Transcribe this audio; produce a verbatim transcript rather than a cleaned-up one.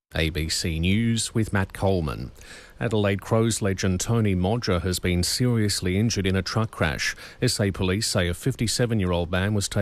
A B C News with Matt Coleman. Adelaide Crows legend Tony Modger has been seriously injured in a truck crash. S A police say a fifty-seven-year-old man was taken